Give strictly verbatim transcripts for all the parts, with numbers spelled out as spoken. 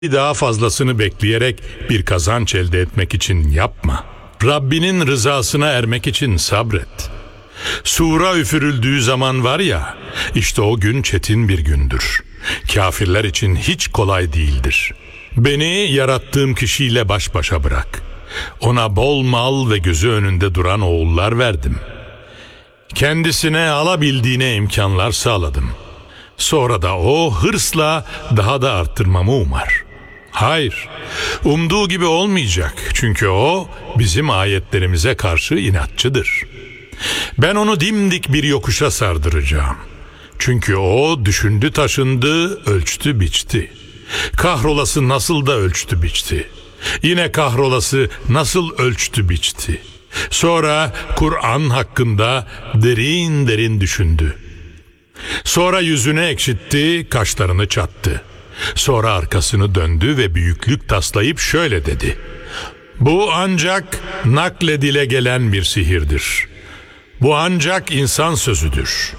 daha fazlasını bekleyerek bir kazanç elde etmek için yapma. Rabbinin rızasına ermek için sabret. Sura üfürüldüğü zaman var ya, işte o gün çetin bir gündür. Kafirler için hiç kolay değildir. Beni yarattığım kişiyle baş başa bırak. Ona bol mal ve gözü önünde duran oğullar verdim. Kendisine alabildiğine imkanlar sağladım. Sonra da o hırsla daha da arttırmamı umar. Hayır, umduğu gibi olmayacak. Çünkü o bizim ayetlerimize karşı inatçıdır. Ben onu dimdik bir yokuşa sardıracağım. Çünkü o düşündü taşındı, ölçtü biçti. Kahrolası nasıl da ölçtü biçti. Yine kahrolası nasıl ölçtü biçti. Sonra Kur'an hakkında derin derin düşündü. Sonra yüzünü ekşitti, kaşlarını çattı. Sonra arkasını döndü ve büyüklük taslayıp şöyle dedi: Bu ancak nakledile gelen bir sihirdir. Bu ancak insan sözüdür.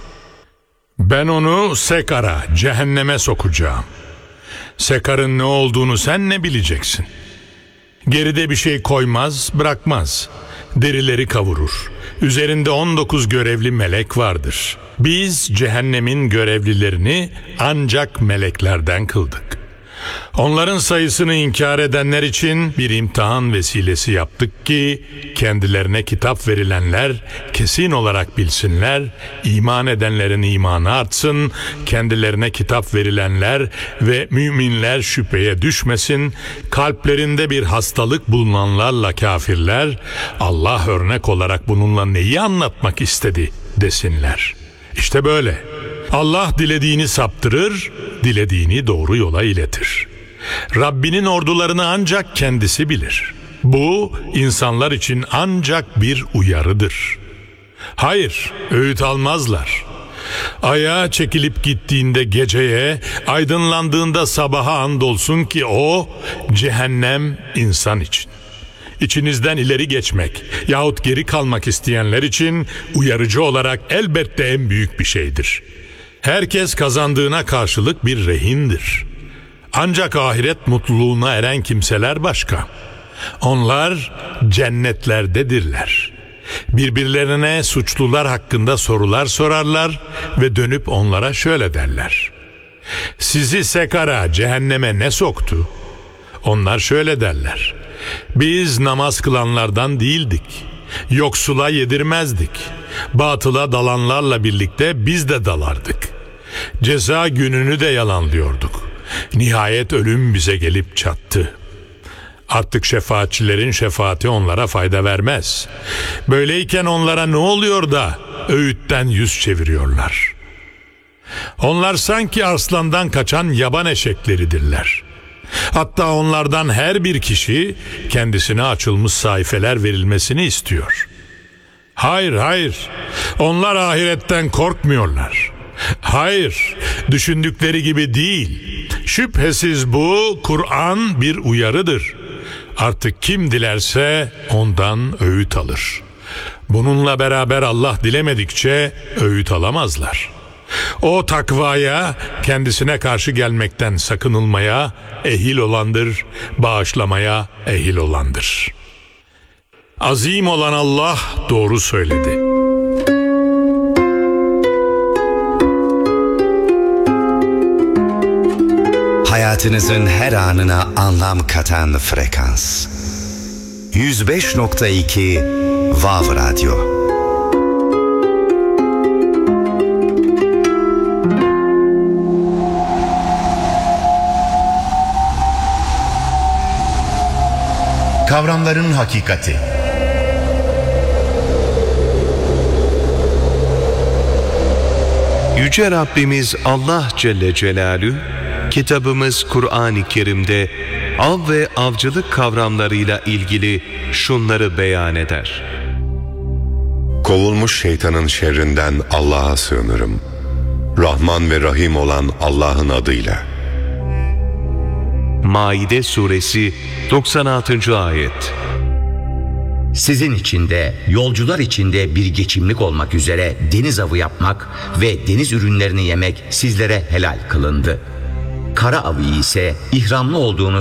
Ben onu Sekar'a, cehenneme sokacağım. Sekar'ın ne olduğunu sen ne bileceksin? Geride bir şey koymaz, bırakmaz. Derileri kavurur. Üzerinde on dokuz görevli melek vardır. Biz cehennemin görevlilerini ancak meleklerden kıldık. Onların sayısını inkar edenler için bir imtihan vesilesi yaptık ki kendilerine kitap verilenler kesin olarak bilsinler, iman edenlerin imanı artsın, kendilerine kitap verilenler ve müminler şüpheye düşmesin, kalplerinde bir hastalık bulunanlarla kafirler, Allah örnek olarak bununla neyi anlatmak istedi desinler. İşte böyle. Allah dilediğini saptırır, dilediğini doğru yola iletir. Rabbinin ordularını ancak kendisi bilir. Bu insanlar için ancak bir uyarıdır. Hayır, öğüt almazlar. Aya çekilip gittiğinde geceye, aydınlandığında sabaha andolsun ki o cehennem insan için. İçinizden ileri geçmek yahut geri kalmak isteyenler için uyarıcı olarak elbette en büyük bir şeydir. Herkes kazandığına karşılık bir rehindir. Ancak ahiret mutluluğuna eren kimseler başka. Onlar cennetlerdedirler. Birbirlerine suçlular hakkında sorular sorarlar ve dönüp onlara şöyle derler: Sizi Sekar'a, cehenneme ne soktu? Onlar şöyle derler: Biz namaz kılanlardan değildik. Yoksula yedirmezdik. Batıla dalanlarla birlikte biz de dalardık. Ceza gününü de yalanlıyorduk. Nihayet ölüm bize gelip çattı. Artık şefaatçilerin şefaati onlara fayda vermez. Böyleyken onlara ne oluyor da öğütten yüz çeviriyorlar? Onlar sanki arslandan kaçan yaban eşekleridirler. Hatta onlardan her bir kişi kendisine açılmış sayfeler verilmesini istiyor. Hayır, hayır. Onlar ahiretten korkmuyorlar. Hayır, düşündükleri gibi değil. Şüphesiz bu Kur'an bir uyarıdır. Artık kim dilerse ondan öğüt alır. Bununla beraber Allah dilemedikçe öğüt alamazlar. O takvaya, kendisine karşı gelmekten sakınılmaya ehil olandır, bağışlamaya ehil olandır. Azim olan Allah doğru söyledi. Hayatınızın her anına anlam katan frekans. yüz beş nokta iki Vav Radyo. Kavramların hakikati. Yüce Rabbimiz Allah Celle Celaluhu, kitabımız Kur'an-ı Kerim'de av ve avcılık kavramlarıyla ilgili şunları beyan eder. Kovulmuş şeytanın şerrinden Allah'a sığınırım. Rahman ve Rahim olan Allah'ın adıyla. Maide Suresi doksan altıncı ayet. Sizin içinde, yolcular içinde bir geçimlik olmak üzere deniz avı yapmak ve deniz ürünlerini yemek sizlere helal kılındı. kara avı ise ihramlı olduğunuz